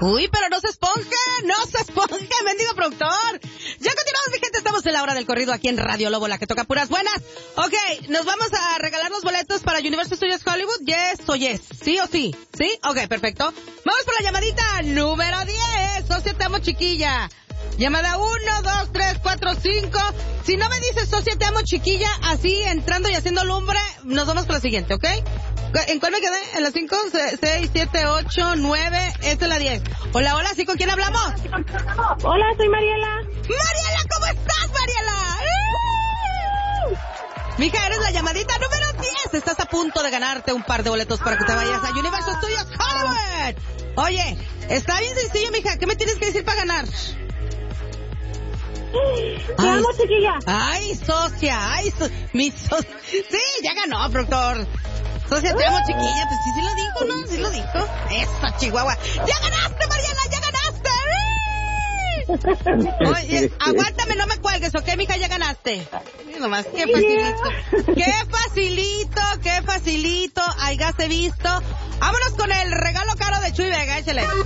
Uy, pero no se esponje, mendigo productor. Ya continuamos, mi gente, estamos en la hora del corrido aquí en Radio Lobo, la que toca puras buenas. Ok, nos vamos a regalar los boletos para Universal Studios Hollywood, yes o yes, sí o sí, ¿sí? Ok, perfecto. Vamos por la llamadita número 10, socia, te amo, chiquilla. Llamada 1, 2, 3, 4, 5. Si no me dices, socia, te amo, chiquilla, así entrando y haciendo lumbre, nos vamos por la siguiente, ¿ok? ¿En cuál me quedé? ¿En la 5? 6, 7, 8, 9, esta es la 10. Hola, hola, ¿sí con quién hablamos? Hola, soy Mariela. Mariela, ¿cómo estás, Mariela? Mija, eres la llamadita número 10. Estás a punto de ganarte un par de boletos para que te vayas a Universal Studios Hollywood. Oye, está bien sencillo, mija. ¿Qué me tienes que decir para ganar? Te amo, chiquilla. Ay, socia, sí, ya ganó, productor. Socia, te amo, chiquilla. Pues sí lo dijo, ¿no? Sí lo dijo. Eso, Chihuahua. ¡Ya ganaste, Mariela! ¡Ya ganaste! Oye, aguántame, no me cuelgues, ¿ok, mija? Ya ganaste. Nomás, qué facilito. Qué facilito. Haygáse visto. Vámonos con el regalo caro de Chuy Vega, échale.